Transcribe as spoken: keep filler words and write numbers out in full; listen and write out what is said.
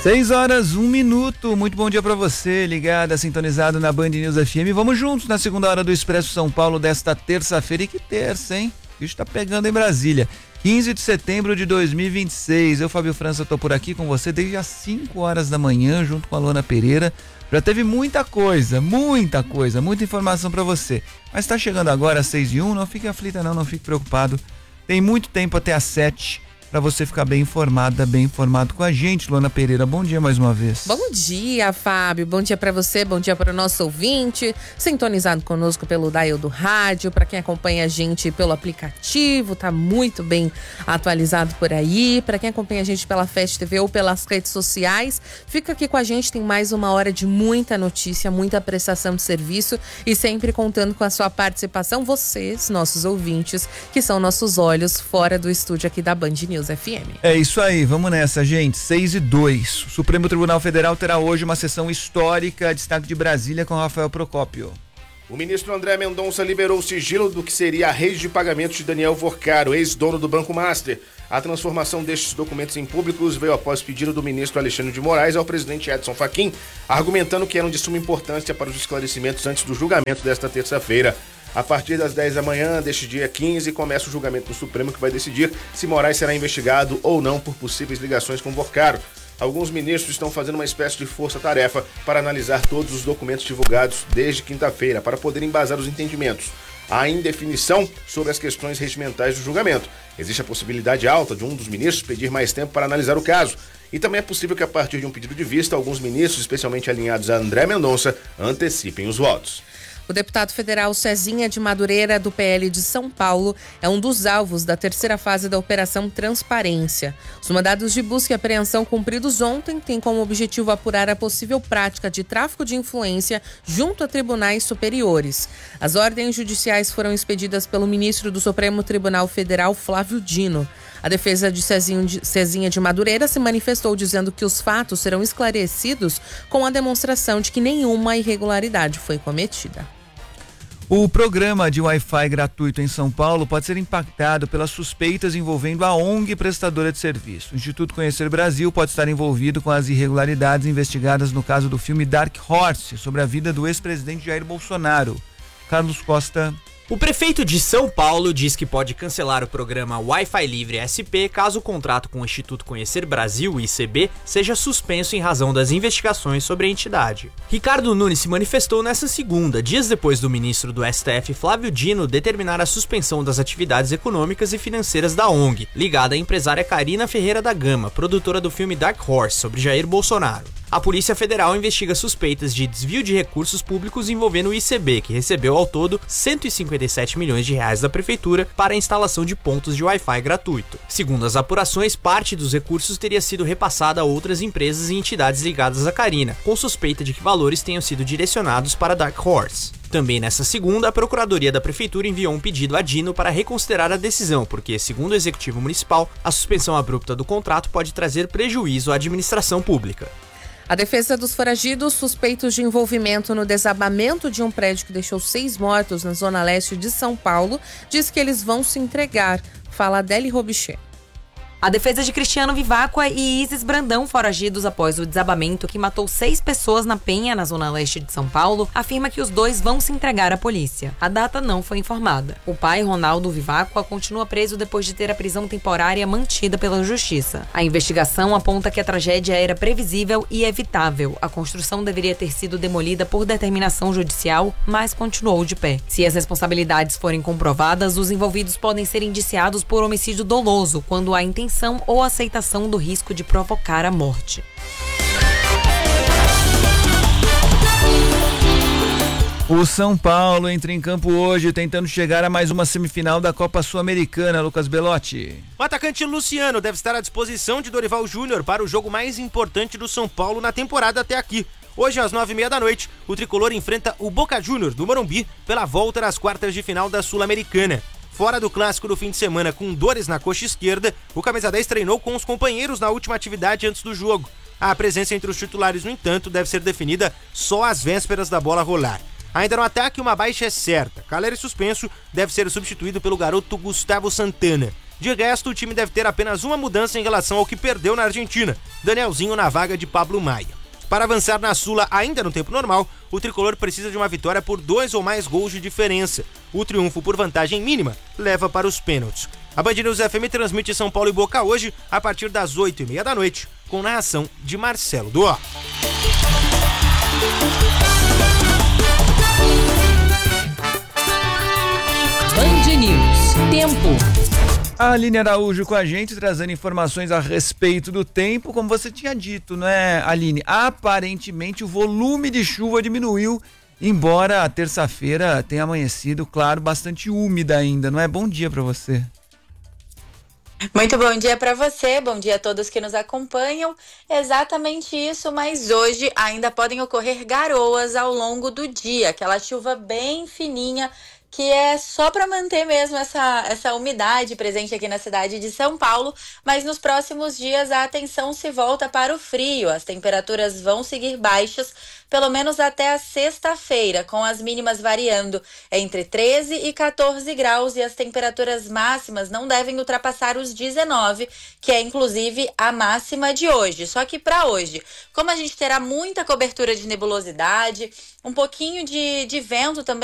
Seis horas, um minuto. Muito bom dia para você, ligada, sintonizado na Band News F M. Vamos juntos na segunda hora do Expresso São Paulo desta terça-feira. E que terça, hein? O bicho tá pegando em Brasília. quinze de setembro de dois mil e vinte e seis. Eu, Fábio França, tô por aqui com você desde as cinco horas da manhã, junto com a Luana Pereira. Já teve muita coisa, muita coisa, muita informação para você. Mas tá chegando agora às seis e um, não fique aflita não, não fique preocupado. Tem muito tempo até às sete para você ficar bem informada, bem informado com a gente. Luana Pereira, bom dia mais uma vez. Bom dia, Fábio. Bom dia para você, bom dia para o nosso ouvinte, sintonizado conosco pelo dial do rádio, para quem acompanha a gente pelo aplicativo, tá muito bem atualizado por aí. Para quem acompanha a gente pela Fast T V ou pelas redes sociais, fica aqui com a gente, tem mais uma hora de muita notícia, muita prestação de serviço e sempre contando com a sua participação, vocês, nossos ouvintes, que são nossos olhos fora do estúdio aqui da Band News F M. É isso aí, vamos nessa, gente. seis e dois. O Supremo Tribunal Federal terá hoje uma sessão histórica, destaque de Brasília com Rafael Procópio. O ministro André Mendonça liberou o sigilo do que seria a rede de pagamentos de Daniel Vorcaro, ex-dono do Banco Master. A transformação destes documentos em públicos veio após pedido do ministro Alexandre de Moraes ao presidente Edson Fachin, argumentando que eram de suma importância para os esclarecimentos antes do julgamento desta terça-feira. A partir das dez da manhã deste dia quinze, começa o julgamento do Supremo, que vai decidir se Moraes será investigado ou não por possíveis ligações com Vorcaro. Alguns ministros estão fazendo uma espécie de força-tarefa para analisar todos os documentos divulgados desde quinta-feira, para poder embasar os entendimentos. Há indefinição sobre as questões regimentais do julgamento. Existe a possibilidade alta de um dos ministros pedir mais tempo para analisar o caso. E também é possível que, a partir de um pedido de vista, alguns ministros, especialmente alinhados a André Mendonça, antecipem os votos. O deputado federal Cezinha de Madureira, do P L de São Paulo, é um dos alvos da terceira fase da Operação Transparência. Os mandados de busca e apreensão cumpridos ontem têm como objetivo apurar a possível prática de tráfico de influência junto a tribunais superiores. As ordens judiciais foram expedidas pelo ministro do Supremo Tribunal Federal, Flávio Dino. A defesa de Cezinha de Madureira se manifestou dizendo que os fatos serão esclarecidos com a demonstração de que nenhuma irregularidade foi cometida. O programa de Wi-Fi gratuito em São Paulo pode ser impactado pelas suspeitas envolvendo a O N G prestadora de serviço. O Instituto Conhecer Brasil pode estar envolvido com as irregularidades investigadas no caso do filme Dark Horse, sobre a vida do ex-presidente Jair Bolsonaro. Carlos Costa. O prefeito de São Paulo diz que pode cancelar o programa Wi-Fi Livre S P caso o contrato com o Instituto Conhecer Brasil, I C B, seja suspenso em razão das investigações sobre a entidade. Ricardo Nunes se manifestou nesta segunda, dias depois do ministro do S T F, Flávio Dino, determinar a suspensão das atividades econômicas e financeiras da O N G, ligada à empresária Karina Ferreira da Gama, produtora do filme Dark Horse, sobre Jair Bolsonaro. A Polícia Federal investiga suspeitas de desvio de recursos públicos envolvendo o I C B, que recebeu ao todo cento e cinquenta e sete milhões de reais da Prefeitura para a instalação de pontos de Wi-Fi gratuito. Segundo as apurações, parte dos recursos teria sido repassada a outras empresas e entidades ligadas à Karina, com suspeita de que valores tenham sido direcionados para Dark Horse. Também nessa segunda, a Procuradoria da Prefeitura enviou um pedido a Dino para reconsiderar a decisão, porque, segundo o Executivo Municipal, a suspensão abrupta do contrato pode trazer prejuízo à administração pública. A defesa dos foragidos suspeitos de envolvimento no desabamento de um prédio que deixou seis mortos na zona leste de São Paulo diz que eles vão se entregar. Fala Adele Robichê. A defesa de Cristiano Vivacqua e Isis Brandão, foragidos após o desabamento que matou seis pessoas na Penha, na zona leste de São Paulo, afirma que os dois vão se entregar à polícia. A data não foi informada. O pai, Ronaldo Vivacqua, continua preso depois de ter a prisão temporária mantida pela justiça. A investigação aponta que a tragédia era previsível e evitável. A construção deveria ter sido demolida por determinação judicial, mas continuou de pé. Se as responsabilidades forem comprovadas, os envolvidos podem ser indiciados por homicídio doloso, quando há intenção ou aceitação do risco de provocar a morte. O São Paulo entra em campo hoje tentando chegar a mais uma semifinal da Copa Sul-Americana. Lucas Belotti. O atacante Luciano deve estar à disposição de Dorival Júnior para o jogo mais importante do São Paulo na temporada até aqui. Hoje, às nove e meia da noite, o tricolor enfrenta o Boca Juniors do Morumbi pela volta das quartas de final da Sul-Americana. Fora do clássico do fim de semana com dores na coxa esquerda, o camisa dez treinou com os companheiros na última atividade antes do jogo. A presença entre os titulares, no entanto, deve ser definida só às vésperas da bola rolar. Ainda no ataque, uma baixa é certa. Calleri suspenso deve ser substituído pelo garoto Gustavo Santana. De resto, o time deve ter apenas uma mudança em relação ao que perdeu na Argentina, Danielzinho na vaga de Pablo Maia. Para avançar na Sula ainda no tempo normal, o tricolor precisa de uma vitória por dois ou mais gols de diferença. O triunfo por vantagem mínima leva para os pênaltis. A Band News F M transmite São Paulo e Boca hoje, a partir das oito e meia da noite, com narração de Marcelo Duó. Band News. Tempo. A Aline Araújo com a gente, trazendo informações a respeito do tempo. Como você tinha dito, não é, Aline? Aparentemente o volume de chuva diminuiu, embora a terça-feira tenha amanhecido, claro, bastante úmida ainda. Não é? Bom dia para você. Muito bom dia para você, bom dia a todos que nos acompanham. Exatamente isso, mas hoje ainda podem ocorrer garoas ao longo do dia, aquela chuva bem fininha, que é só para manter mesmo essa, essa umidade presente aqui na cidade de São Paulo, mas nos próximos dias a atenção se volta para o frio. As temperaturas vão seguir baixas, pelo menos até a sexta-feira, com as mínimas variando entre treze e quatorze graus e as temperaturas máximas não devem ultrapassar os dezenove, que é inclusive a máxima de hoje. Só que para hoje, como a gente terá muita cobertura de nebulosidade, um pouquinho de, de vento também,